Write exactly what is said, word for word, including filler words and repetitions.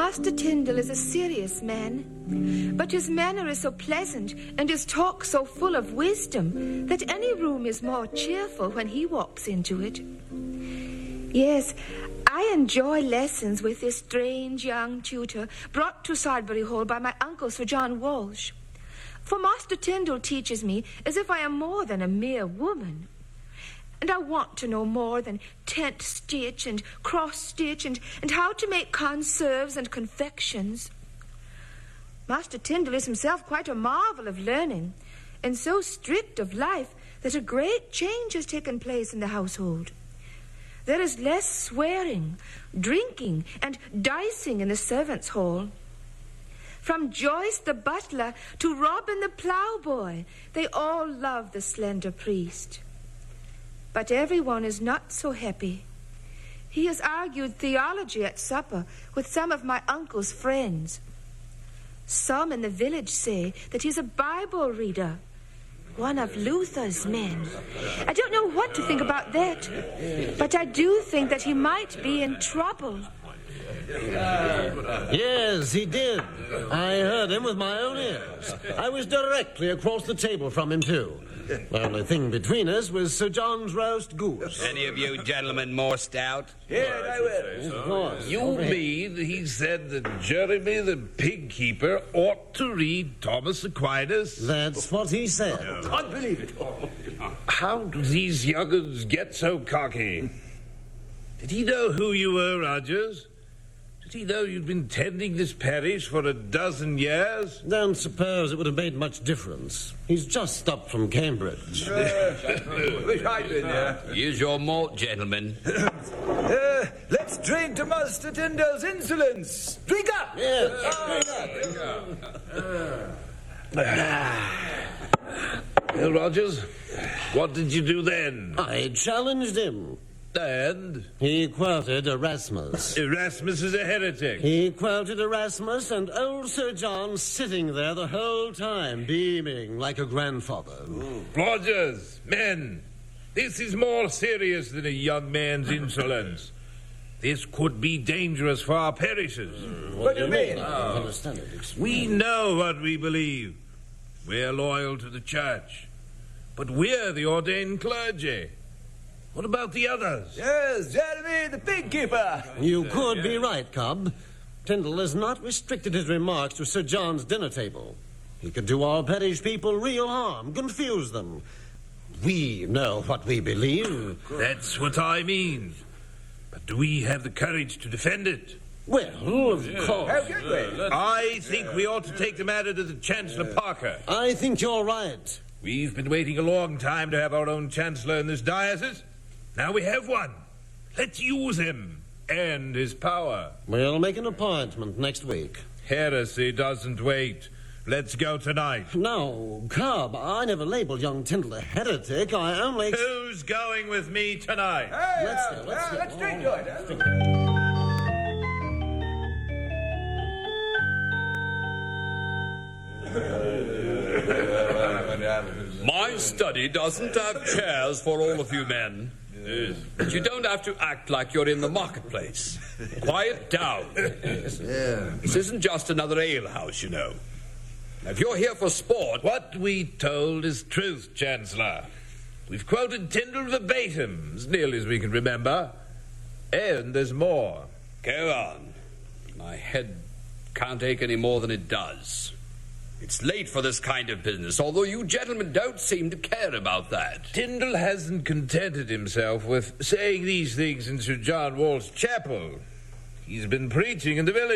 Master Tyndall is a serious man, but his manner is so pleasant and his talk so full of wisdom that any room is more cheerful when he walks into it. Yes, I enjoy lessons with this strange young tutor brought to Sardbury Hall by my uncle Sir John Walsh. For Master Tyndall teaches me as if I am more than a mere woman. And I want to know more than tent stitch and cross stitch and, and how to make conserves and confections. Master Tyndall is himself quite a marvel of learning and so strict of life that a great change has taken place in the household. There is less swearing, drinking, and dicing in the servants' hall. From Joyce the butler to Robin the ploughboy, they all love the slender priest. But everyone is not so happy. He has argued theology at supper with some of my uncle's friends. Some in the village say that he's a Bible reader, one of Luther's men. I don't know what to think about that, but I do think that he might be in trouble. Yes, he did. I heard him with my own ears. I was directly across the table from him, too. The only thing between us was Sir John's roast goose. Any of you gentlemen more stout? Here, I will. Of course. You mean he said that Jeremy the pig keeper ought to read Thomas Aquinas? That's what he said. Can't believe it. How do these young'uns get so cocky? Did he know who you were, Rogers? Did he know you'd been tending this parish for a dozen years? Don't suppose it would have made much difference. He's just stopped from Cambridge. Uh, wish I'd been there. Use your malt, gentlemen. Uh, let's drink to Master Tyndall's insolence. Drink up! Yes, drink up. Well, Rogers, what did you do then? I challenged him. And? He quoted Erasmus. Erasmus is a heretic. He quoted Erasmus, and old Sir John sitting there the whole time, beaming like a grandfather. Rogers, men, this is more serious than a young man's insolence. This could be dangerous for our parishes. Mm, What do you mean? I don't understand it. We know what we believe. We're loyal to the church. But we're the ordained clergy. What about the others? Yes, Jeremy the pig keeper. You could be right, Cobb. Tyndall has not restricted his remarks to Sir John's dinner table. He could do our parish people real harm, confuse them. We know what we believe. That's what I mean. But do we have the courage to defend it? Well, of course. How can we? I think we ought to take the matter to the Chancellor Parker. I think you're right. We've been waiting a long time to have our own Chancellor in this diocese. Now we have one. Let's use him and his power. We'll make an appointment next week. Heresy doesn't wait. Let's go tonight. No, Cobb, I never labeled young Tyndall a heretic. I only... Who's going with me tonight? Hey, Let's uh, go, let's well, go. let's drink to it. Huh? My study doesn't have chairs for all of you men. But you don't have to act like you're in the marketplace. Quiet down. This isn't just another alehouse, you know. Now, if you're here for sport... What we told is truth, Chancellor. We've quoted Tyndall verbatim, as nearly as we can remember. And there's more. Go on. My head can't ache any more than it does. It's late for this kind of business, although you gentlemen don't seem to care about that. Tyndall hasn't contented himself with saying these things in Sir John Walsh's chapel. He's been preaching in the village.